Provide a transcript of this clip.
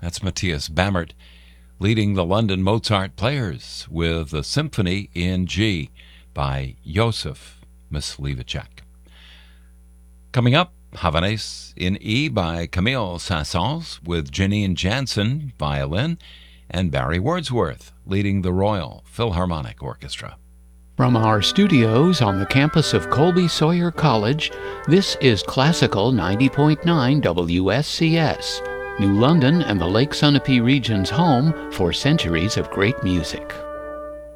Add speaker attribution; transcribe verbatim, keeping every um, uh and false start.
Speaker 1: That's Matthias Bammert leading the London Mozart Players with the Symphony in G by Josef Mysliveček. Coming up, Havanaise in E by Camille Saint-Saëns with Janine Jansen, violin, and Barry Wordsworth leading the Royal Philharmonic Orchestra.
Speaker 2: From our studios on the campus of Colby Sawyer College, this is Classical ninety point nine W S C S, New London and the Lake Sunapee region's home for centuries of great music.